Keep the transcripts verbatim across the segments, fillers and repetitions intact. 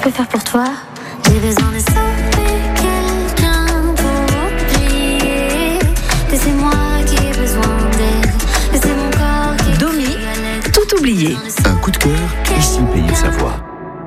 peux faire pour toi? J'ai besoin de sauver quelqu'un pour oublier que c'est moi qui ai besoin d'aide, que c'est mon corps qui Domi, tout oublié. Un coup de cœur, ici Pays de Savoie.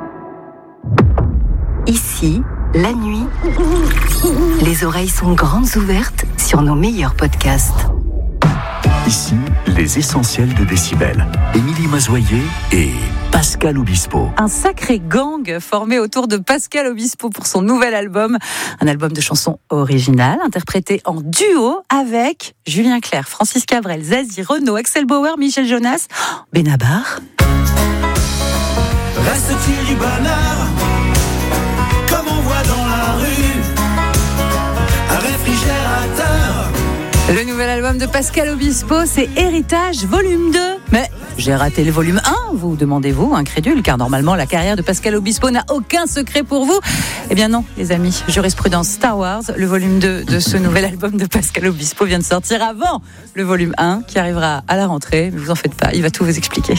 Ici, la nuit, les oreilles sont grandes ouvertes sur nos meilleurs podcasts. Ici, les essentiels de Décibel. Émilie Mazoyer et Pascal Obispo. Un sacré gang formé autour de Pascal Obispo pour son nouvel album. Un album de chansons originales, interprété en duo avec Julien Clerc, Francis Cabrel, Zazie, Renaud, Axel Bauer, Michel Jonas, Benabar. Reste Thierry Bernard, comme on voit dans la rue, un réfrigérateur. Le nouvel album de Pascal Obispo, c'est Héritage volume deux. Mais j'ai raté le volume un, vous demandez-vous, incrédule, car normalement la carrière de Pascal Obispo n'a aucun secret pour vous. Eh bien non, les amis, jurisprudence Star Wars, le volume deux de ce nouvel album de Pascal Obispo vient de sortir avant le volume un, qui arrivera à la rentrée. Mais vous en faites pas, il va tout vous expliquer.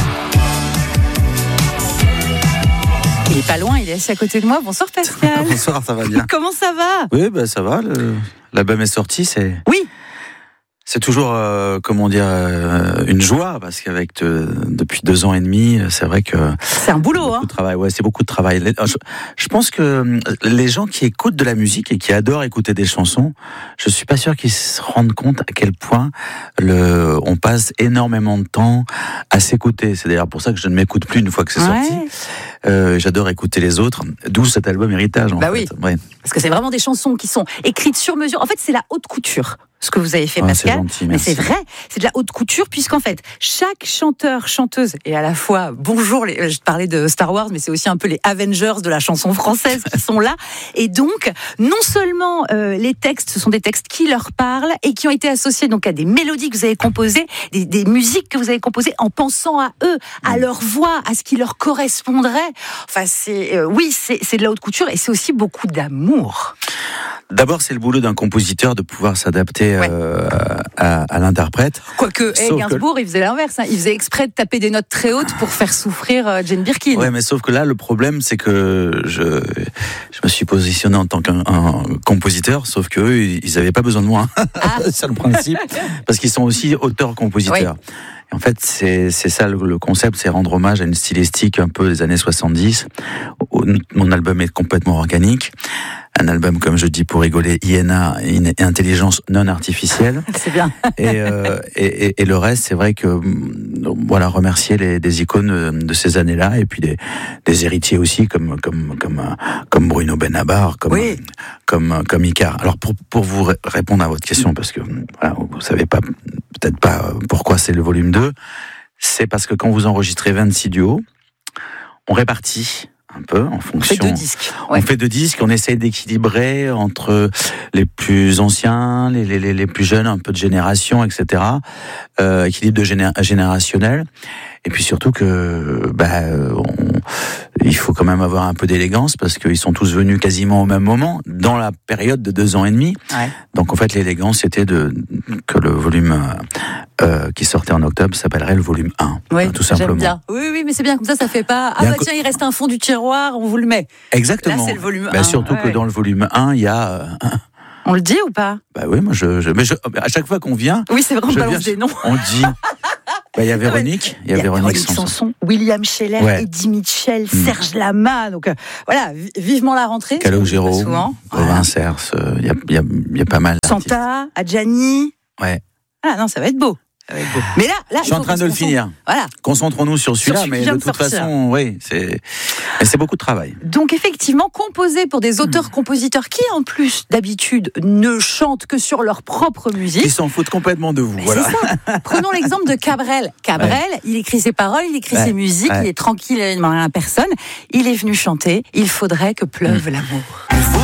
Il est pas loin, il est assis à côté de moi. Bonsoir Pascal. Bonsoir, ça va bien. Comment ça va? Oui, ben ça va. Le, l'album est sorti, c'est. Oui. C'est toujours, euh, comment dire, euh, une joie parce qu'avec te, depuis deux ans et demi, c'est vrai que c'est un boulot, beaucoup hein. de travail. Ouais, c'est beaucoup de travail. Je, je pense que les gens qui écoutent de la musique et qui adorent écouter des chansons, je suis pas sûr qu'ils se rendent compte à quel point le, on passe énormément de temps à s'écouter. C'est d'ailleurs pour ça que je ne m'écoute plus une fois que c'est Ouais. sorti. Euh, j'adore écouter les autres, d'où cet album Héritage. En bah fait. oui, ouais. Parce que c'est vraiment des chansons qui sont écrites sur mesure. En fait, c'est la haute couture, ce que vous avez fait, Ah, Pascal. c'est gentil, mais merci. c'est vrai, c'est de la haute couture, puisqu'en fait, chaque chanteur, chanteuse, et à la fois, bonjour, les, je parlais de Star Wars, mais c'est aussi un peu les Avengers de la chanson française qui sont là. Et donc, non seulement euh, les textes, ce sont des textes qui leur parlent et qui ont été associés donc à des mélodies que vous avez composées, des, des musiques que vous avez composées en pensant à eux, à leur voix, à ce qui leur correspondrait. Enfin, c'est euh, oui, c'est, c'est de la haute couture et c'est aussi beaucoup d'amour. D'abord, c'est le boulot d'un compositeur de pouvoir s'adapter Ouais. euh, à, à l'interprète. Quoique, hey, Sauf Gainsbourg, que... il faisait l'inverse. Hein. Il faisait exprès de taper des notes très hautes pour faire souffrir euh, Jane Birkin. Ouais, mais sauf que là, le problème, c'est que je, je me suis positionné en tant qu'un un compositeur, sauf qu'eux, ils n'avaient pas besoin de moi. Ah. C'est le principe. Parce qu'ils sont aussi auteurs-compositeurs. Oui. En fait, c'est, c'est ça le, le concept, c'est rendre hommage à une stylistique un peu des années soixante-dix. Mon album est complètement organique. Un album, comme je dis pour rigoler, I N A, intelligence non artificielle. C'est bien. et, euh, et, et, et le reste, c'est vrai que, voilà, remercier les, des icônes de ces années-là, et puis des, des héritiers aussi, comme, comme, comme, comme Bruno Benabar, comme, oui. comme, comme Icare. Alors, pour, pour vous répondre à votre question, parce que, voilà, vous savez pas, peut-être pas pourquoi c'est le volume deux, c'est parce que quand vous enregistrez vingt-six duos, on répartit un peu en fonction. On fait deux disques. Ouais. On fait deux disques, on essaye d'équilibrer entre les plus anciens, les, les, les plus jeunes, un peu de génération, et cetera. Euh, équilibre de géné- générationnel. Et puis surtout que, bah, on, il faut quand même avoir un peu d'élégance parce qu'ils sont tous venus quasiment au même moment, dans la période de deux ans et demi. Ouais. Donc en fait, l'élégance, c'était de, que le volume euh, qui sortait en octobre s'appellerait le volume un. Oui, hein, tout simplement. J'aime bien. Oui, oui, mais c'est bien comme ça, ça fait pas. Ah bah co- tiens, il reste un fond du tiroir, on vous le met. Exactement. Là, c'est le volume bah, un. Surtout ouais. que dans le volume un, il y a. Euh, on le dit ou pas? Bah oui, moi je, je, mais je, à chaque fois qu'on vient. Oui, c'est vrai, on je balance viens, des noms. On dit. Bah, il y a Véronique, il y a, il y a Véronique, Véronique Sanson. Sanson, William Scheller, ouais. Eddie Mitchell, mmh. Serge Lama. Donc euh, voilà, vivement la rentrée. Calogero, Robin Cers, il y a, y, a, y a pas mal. Santa, Adjani. Ouais. Ah non, ça va être beau. Mais là, là, je suis en train de le finir. Voilà. Concentrons-nous sur celui-là, sur celui mais de, de toute sortir. façon, oui, c'est, mais c'est beaucoup de travail. Donc effectivement, composé pour des auteurs-compositeurs qui, en plus d'habitude, ne chantent que sur leur propre musique. Ils s'en foutent complètement de vous. Mais voilà. C'est ça. Prenons l'exemple de Cabrel. Cabrel, ouais. il écrit ses paroles, il écrit ouais. ses musiques, ouais. il est tranquille, il ne demande rien à personne. Il est venu chanter. Il faudrait que pleuve mmh. l'amour.